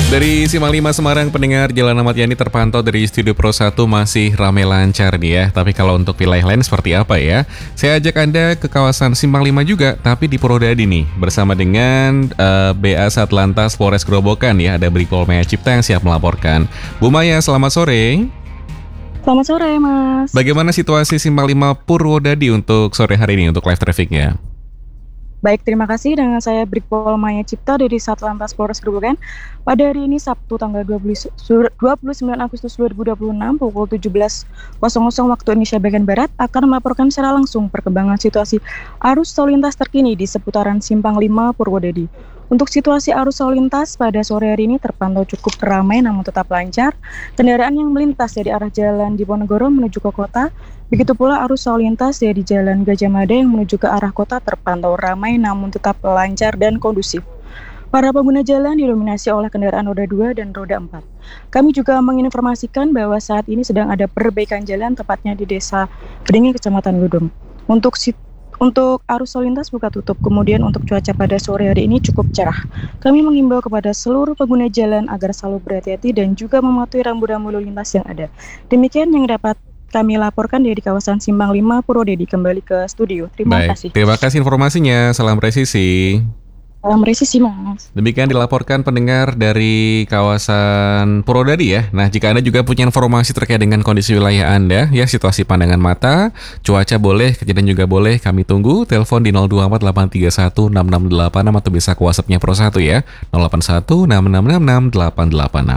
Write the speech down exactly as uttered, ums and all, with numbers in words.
Dari Simpang lima Semarang, pendengar Jalan Ahmad Yani terpantau dari Studio Pro satu masih ramai lancar nih ya. Tapi kalau untuk wilayah lain seperti apa ya? Saya ajak Anda ke kawasan Simpang lima juga, tapi di Purwodadi nih. Bersama dengan uh, B A Satlantas Polres Grobogan ya, ada Brigpol Maya Cipta yang siap melaporkan. Bu Maya, selamat sore. Selamat sore, Mas. Bagaimana situasi Simpang lima Purwodadi untuk sore hari ini, untuk live traffic-nya? Baik, terima kasih. Dengan saya Brigpol Maya Cipta dari Satlantas Polres Grobogan. Pada hari ini Sabtu tanggal dua puluh sembilan Agustus dua ribu dua puluh enam pukul tujuh belas waktu Indonesia bagian Barat akan melaporkan secara langsung perkembangan situasi arus lalu lintas terkini di seputaran Simpang lima Purwodadi. Untuk situasi arus lalu lintas pada sore hari ini terpantau cukup ramai namun tetap lancar. Kendaraan yang melintas dari arah Jalan Diponegoro menuju ke kota, begitu pula arus lalu lintas dari Jalan Gajah Mada yang menuju ke arah kota terpantau ramai namun tetap lancar dan kondusif. Para pengguna jalan didominasi oleh kendaraan roda dua dan roda empat. Kami juga menginformasikan bahwa saat ini sedang ada perbaikan jalan tepatnya di Desa Kedingin, Kecamatan Gudung. Untuk sit- Untuk arus lalu lintas buka tutup, kemudian untuk cuaca pada sore hari ini cukup cerah. Kami mengimbau kepada seluruh pengguna jalan agar selalu berhati-hati dan juga mematuhi rambu-rambu lalu lintas yang ada. Demikian yang dapat kami laporkan dari kawasan Simpang lima Purwodadi. Kembali ke studio. Terima Baik, kasih. terima kasih informasinya. Salam presisi. Salam presisi, Mas. Demikian dilaporkan pendengar dari kawasan Purwodadi ya. Nah, jika Anda juga punya informasi terkait dengan kondisi wilayah Anda, ya situasi pandangan mata, cuaca boleh, kejadian juga boleh, kami tunggu. Telepon di nol dua empat delapan tiga satu enam enam delapan enam atau bisa ke WhatsApp-nya Pro satu ya, nol delapan satu enam enam enam enam delapan delapan enam.